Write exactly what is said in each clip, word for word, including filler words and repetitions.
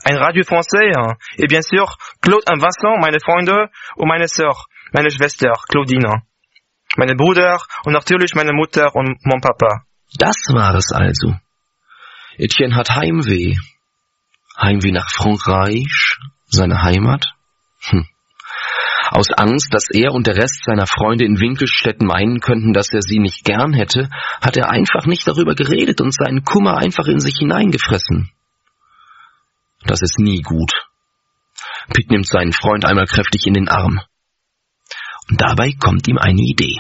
ein Radio Français, hein. Et bien sûr, Claude und Vincent, meine Freunde und meine Sœur, meine Schwester, Claudine. Meine Brüder und natürlich meine Mutter und mein Papa. Das war es also. Etienne hat Heimweh. Heimweh nach Frankreich, seine Heimat. Hm. Aus Angst, dass er und der Rest seiner Freunde in Winkelstetten meinen könnten, dass er sie nicht gern hätte, hat er einfach nicht darüber geredet und seinen Kummer einfach in sich hineingefressen. Das ist nie gut. Pitt nimmt seinen Freund einmal kräftig in den Arm. Und dabei kommt ihm eine Idee.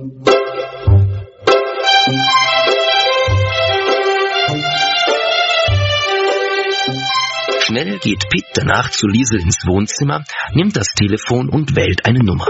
Schnell geht Pitt danach zu Liesel ins Wohnzimmer, nimmt das Telefon und wählt eine Nummer.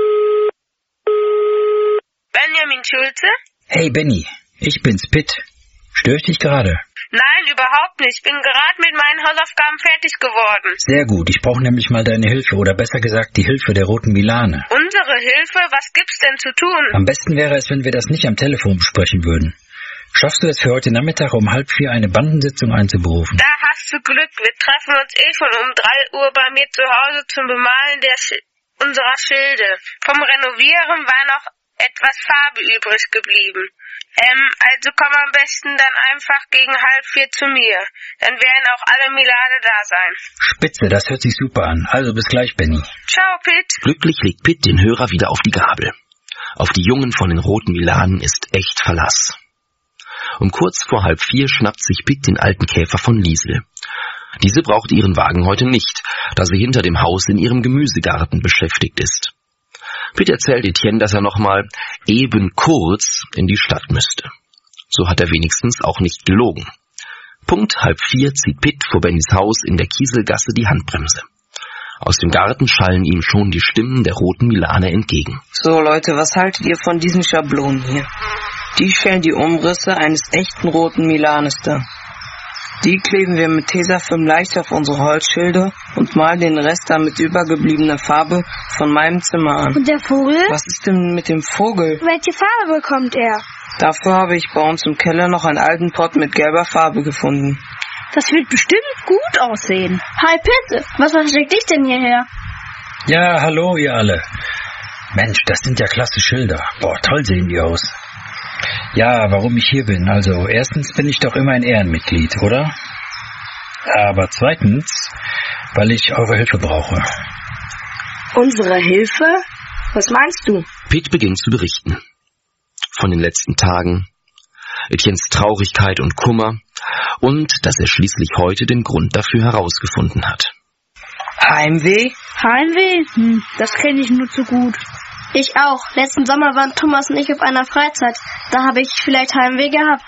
Benjamin Schulze? Hey Benny, ich bin's, Pitt. Störe ich dich gerade? Nein, überhaupt nicht. Bin gerade mit meinen Hausaufgaben fertig geworden. Sehr gut, ich brauche nämlich mal deine Hilfe, oder besser gesagt die Hilfe der Roten Milane. Unsere Hilfe? Was gibt's denn zu tun? Am besten wäre es, wenn wir das nicht am Telefon besprechen würden. Schaffst du es für heute Nachmittag um halb vier eine Bandensitzung einzuberufen? Da hast du Glück. Wir treffen uns eh schon um drei Uhr bei mir zu Hause zum Bemalen der Sch- unserer Schilde. Vom Renovieren war noch etwas Farbe übrig geblieben. Ähm, also komm am besten dann einfach gegen halb vier zu mir. Dann werden auch alle Milane da sein. Spitze, das hört sich super an. Also bis gleich, Benny. Ciao, Pitt. Glücklich legt Pitt den Hörer wieder auf die Gabel. Auf die Jungen von den Roten Milanen ist echt Verlass. Um kurz vor halb vier schnappt sich Pitt den alten Käfer von Liesel. Diese braucht ihren Wagen heute nicht, da sie hinter dem Haus in ihrem Gemüsegarten beschäftigt ist. Pitt erzählt Etienne, dass er nochmal eben kurz in die Stadt müsste. So hat er wenigstens auch nicht gelogen. Punkt halb vier zieht Pitt vor Bennys Haus in der Kieselgasse die Handbremse. Aus dem Garten schallen ihm schon die Stimmen der Roten Milane entgegen. So Leute, was haltet ihr von diesen Schablonen hier? Die stellen die Umrisse eines echten Roten Milanes dar. Die kleben wir mit Tesafilm leicht auf unsere Holzschilde und malen den Rest dann mit übergebliebener Farbe von meinem Zimmer an. Und der Vogel? Was ist denn mit dem Vogel? Welche Farbe bekommt er? Dafür habe ich bei uns im Keller noch einen alten Pott mit gelber Farbe gefunden. Das wird bestimmt gut aussehen. Hi Pitt, was verschickt dich denn hierher? Ja, hallo ihr alle. Mensch, das sind ja klasse Schilder. Boah, toll sehen die aus. Ja, warum ich hier bin? Also, erstens bin ich doch immer ein Ehrenmitglied, oder? Aber zweitens, weil ich eure Hilfe brauche. Unsere Hilfe? Was meinst du? Pitt beginnt zu berichten. Von den letzten Tagen, Etiennes Traurigkeit und Kummer und dass er schließlich heute den Grund dafür herausgefunden hat. Heimweh? Heimweh? Hm, das kenne ich nur zu gut. Ich auch. Letzten Sommer waren Thomas und ich auf einer Freizeit. Da habe ich vielleicht Heimweh gehabt.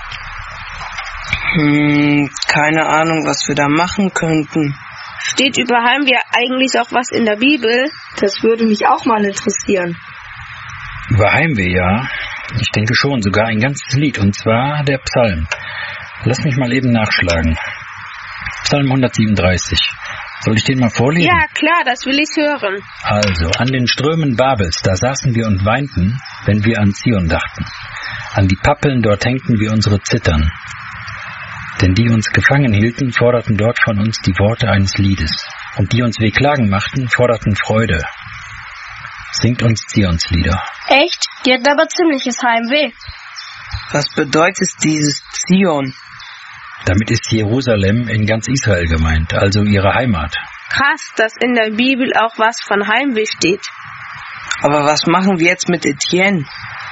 Hm, keine Ahnung, was wir da machen könnten. Steht über Heimweh eigentlich auch was in der Bibel? Das würde mich auch mal interessieren. Über Heimweh, ja. Ich denke schon, sogar ein ganzes Lied, und zwar der Psalm. Lass mich mal eben nachschlagen. Psalm hundertsiebenunddreißig. Soll ich den mal vorlesen? Ja, klar, das will ich hören. Also, an den Strömen Babels, da saßen wir und weinten, wenn wir an Zion dachten. An die Pappeln, dort hängten wir unsere Zittern. Denn die uns gefangen hielten, forderten dort von uns die Worte eines Liedes. Und die uns wehklagen machten, forderten Freude. Singt uns Zionslieder. Echt? Die hatten aber ziemliches Heimweh. Was bedeutet dieses Zion? Damit ist Jerusalem in ganz Israel gemeint, also ihre Heimat. Krass, dass in der Bibel auch was von Heimweh steht. Aber was machen wir jetzt mit Etienne?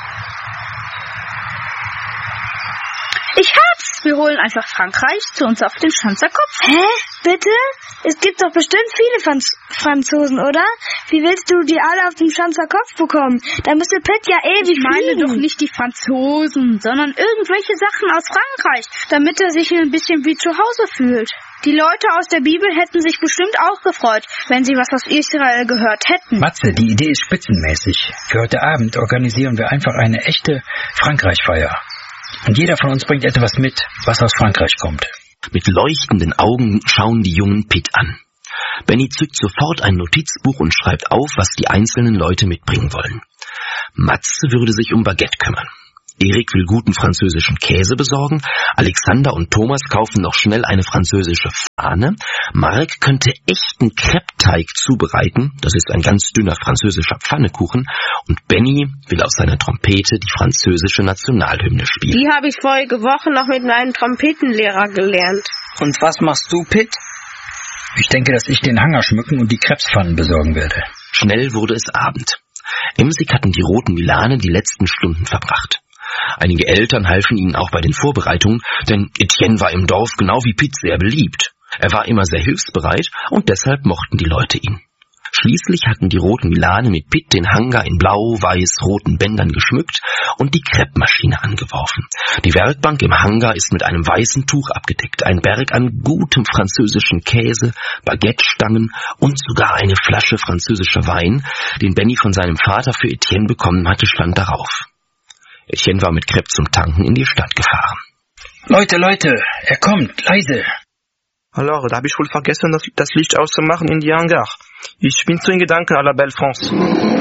Ich hab's! Wir holen einfach Frankreich zu uns auf den Schanzer Kopf. Hä? Bitte? Es gibt doch bestimmt viele Franz- Franzosen, oder? Wie willst du die alle auf den Schanzer Kopf bekommen? Da müsste Pitt ja ewig Ich meine fliegen. doch nicht die Franzosen, sondern irgendwelche Sachen aus Frankreich, damit er sich ein bisschen wie zu Hause fühlt. Die Leute aus der Bibel hätten sich bestimmt auch gefreut, wenn sie was aus Israel gehört hätten. Matze, die Idee ist spitzenmäßig. Für heute Abend organisieren wir einfach eine echte Frankreich-Feier. Und jeder von uns bringt etwas mit, was aus Frankreich kommt. Mit leuchtenden Augen schauen die Jungen Pitt an. Benny zückt sofort ein Notizbuch und schreibt auf, was die einzelnen Leute mitbringen wollen. Matze würde sich um Baguette kümmern. Erik will guten französischen Käse besorgen, Alexander und Thomas kaufen noch schnell eine französische Fahne, Marek könnte echten Kreppteig zubereiten, das ist ein ganz dünner französischer Pfannekuchen, und Benny will aus seiner Trompete die französische Nationalhymne spielen. Die habe ich vorige Woche noch mit meinem Trompetenlehrer gelernt. Und was machst du, Pitt? Ich denke, dass ich den Hangar schmücken und die Krebspfannen besorgen werde. Schnell wurde es Abend. Emsig hatten die roten Milane die letzten Stunden verbracht. Einige Eltern halfen ihnen auch bei den Vorbereitungen, denn Etienne war im Dorf genau wie Pitt sehr beliebt. Er war immer sehr hilfsbereit und deshalb mochten die Leute ihn. Schließlich hatten die roten Milane mit Pitt den Hangar in blau-weiß-roten Bändern geschmückt und die Kreppmaschine angeworfen. Die Werkbank im Hangar ist mit einem weißen Tuch abgedeckt. Ein Berg an gutem französischen Käse, Baguettestangen und sogar eine Flasche französischer Wein, den Benny von seinem Vater für Etienne bekommen hatte, stand darauf. Etienne war mit Crepe zum Tanken in die Stadt gefahren. Leute, Leute, er kommt, leise. Alors, da habe ich wohl vergessen, das, das Licht auszumachen in die Hangar. Ich bin zu in Gedanken à la Belle France.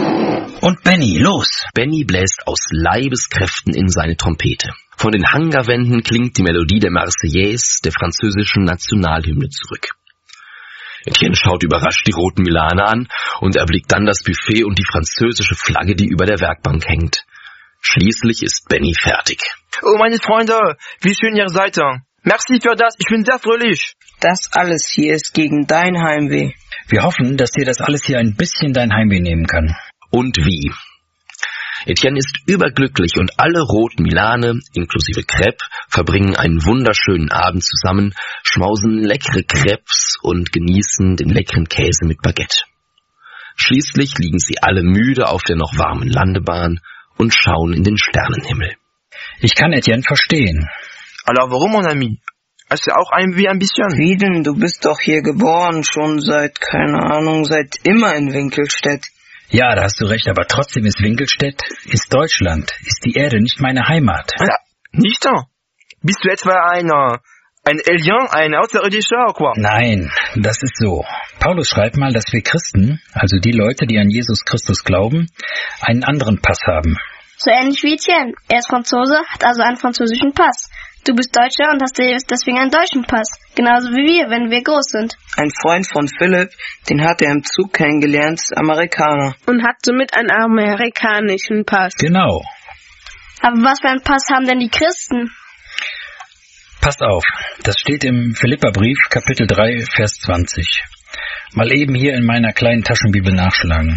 Und Benny, los! Benny bläst aus Leibeskräften in seine Trompete. Von den Hangarwänden klingt die Melodie der Marseillaise, der französischen Nationalhymne, zurück. Etienne schaut überrascht die roten Milane an und erblickt dann das Buffet und die französische Flagge, die über der Werkbank hängt. Schließlich ist Benny fertig. Oh, meine Freunde, wie schön ihr seid. Merci für das, ich bin sehr fröhlich. Das alles hier ist gegen dein Heimweh. Wir hoffen, dass dir das alles hier ein bisschen dein Heimweh nehmen kann. Und wie? Etienne ist überglücklich und alle roten Milane, inklusive Crepe, verbringen einen wunderschönen Abend zusammen, schmausen leckere Crepes und genießen den leckeren Käse mit Baguette. Schließlich liegen sie alle müde auf der noch warmen Landebahn und schauen in den Sternenhimmel. Ich kann Etienne verstehen. Alors warum, mon ami? Hast du auch ein wie ein bisschen? Wie denn? Du bist doch hier geboren, schon seit, keine Ahnung, seit immer in Winkelstedt. Ja, da hast du recht, aber trotzdem ist Winkelstedt, ist Deutschland, ist die Erde, nicht meine Heimat. Ja, nicht da? Bist du etwa ein, ein Alien, ein Außerirdischer, oder quoi? Nein, das ist so. Paulus schreibt mal, dass wir Christen, also die Leute, die an Jesus Christus glauben, einen anderen Pass haben. So ähnlich wie Etienne. Er ist Franzose, hat also einen französischen Pass. Du bist Deutscher und hast deswegen einen deutschen Pass. Genauso wie wir, wenn wir groß sind. Ein Freund von Philipp, den hat er im Zug kennengelernt, ist Amerikaner. Und hat somit einen amerikanischen Pass. Genau. Aber was für einen Pass haben denn die Christen? Passt auf, das steht im Philipperbrief, Kapitel drei, Vers zwanzig. Mal eben hier in meiner kleinen Taschenbibel nachschlagen.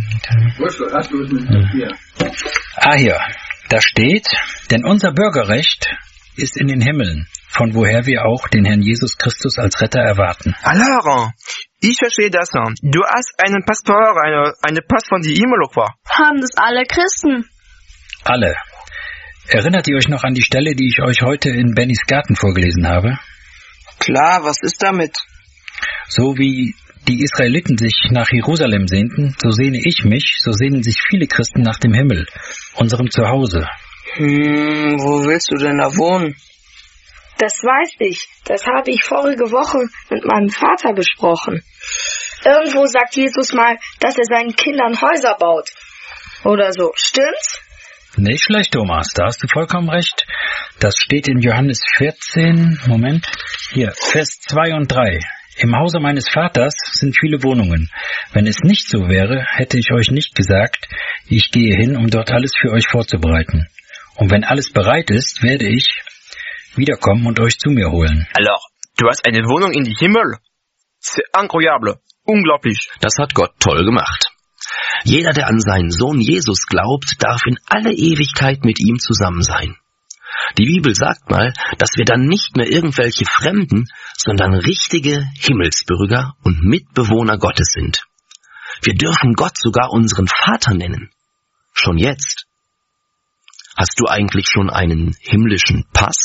Ah, hier, da steht, denn unser Bürgerrecht ist in den Himmeln, von woher wir auch den Herrn Jesus Christus als Retter erwarten. Alors, ich verstehe das. Du hast einen Passport, eine, eine Pass von die Himmel, oder? Haben das alle Christen? Alle. Erinnert ihr euch noch an die Stelle, die ich euch heute in Bennys Garten vorgelesen habe? Klar, was ist damit? So wie die Israeliten sich nach Jerusalem sehnten, so sehne ich mich, so sehnen sich viele Christen nach dem Himmel, unserem Zuhause. Hm, wo willst du denn da wohnen? Das weiß ich. Das habe ich vorige Woche mit meinem Vater besprochen. Irgendwo sagt Jesus mal, dass er seinen Kindern Häuser baut. Oder so. Stimmt's? Nicht schlecht, Thomas. Da hast du vollkommen recht. Das steht in Johannes vierzehn, Moment, hier, Vers zwei und drei. Im Hause meines Vaters sind viele Wohnungen. Wenn es nicht so wäre, hätte ich euch nicht gesagt, ich gehe hin, um dort alles für euch vorzubereiten. Und wenn alles bereit ist, werde ich wiederkommen und euch zu mir holen. Alors, du hast eine Wohnung in die Himmel? C'est incroyable. Unglaublich. Das hat Gott toll gemacht. Jeder, der an seinen Sohn Jesus glaubt, darf in alle Ewigkeit mit ihm zusammen sein. Die Bibel sagt mal, dass wir dann nicht mehr irgendwelche Fremden, sondern richtige Himmelsbürger und Mitbewohner Gottes sind. Wir dürfen Gott sogar unseren Vater nennen. Schon jetzt. Hast du eigentlich schon einen himmlischen Pass?